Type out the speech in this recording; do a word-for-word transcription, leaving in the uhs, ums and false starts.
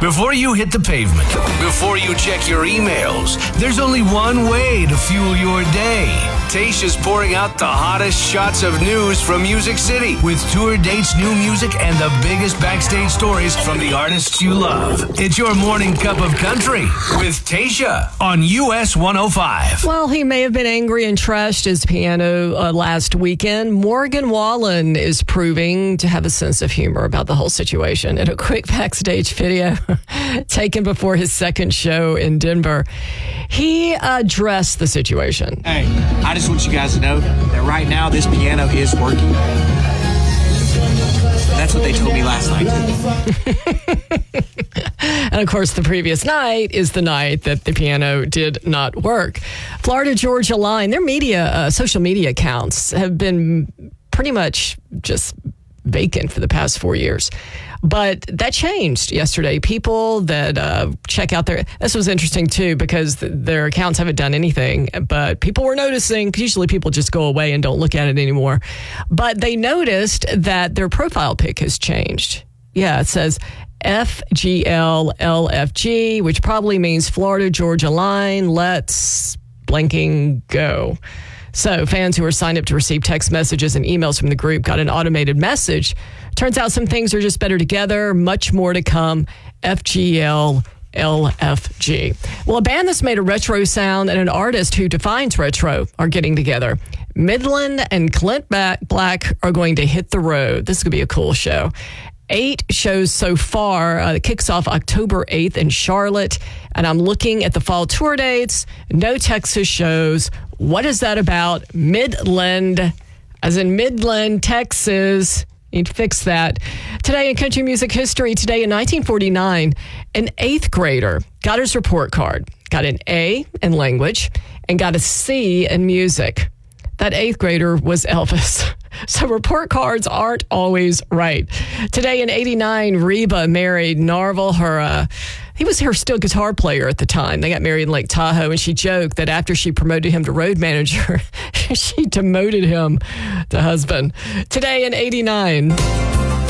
Before you hit the pavement, before you check your emails, there's only one way to fuel your day. Tayshia's pouring out the hottest shots of news from Music City with tour dates, new music, and the biggest backstage stories from the artists you love. It's your morning cup of country with Tayshia on U S one oh five. Well, he may have been angry and trashed his piano uh, last weekend. Morgan Wallen is proving to have a sense of humor about the whole situation. In a quick backstage video taken before his second show in Denver, he addressed the situation. Hey, I just want you guys to know that right now this piano is working. That's what they told me last night, too. And, of course, the previous night is the night that the piano did not work. Florida Georgia Line, their media, uh, social media accounts have been pretty much just vacant for the past four years. But that changed yesterday. People that uh, check out their... This was interesting, too, because th- their accounts haven't done anything. But people were noticing, because usually people just go away and don't look at it anymore. But they noticed that their profile pic has changed. Yeah, it says F G L L F G, which probably means Florida Georgia Line. Let's blanking go. So fans who are signed up to receive text messages and emails from the group got an automated message. Turns out some things are just better together. Much more to come. F G L L F G. Well, a band that's made a retro sound and an artist who defines retro are getting together. Midland and Clint Black are going to hit the road. This is going to be a cool show. Eight shows so far. Uh, it kicks off October eighth in Charlotte. And I'm looking at the fall tour dates. No Texas shows. What is that about? Midland, as in Midland, Texas. Need to fix that. Today in country music history, today in nineteen forty-nine, an eighth grader got his report card, got an A in language, and got a C in music. That eighth grader was Elvis. So report cards aren't always right. Today in eighty-nine, Reba married Narvel, her, uh, he was her steel guitar player at the time. They got married in Lake Tahoe, and she joked that after she promoted him to road manager, she demoted him to husband. Today in eighty-nine...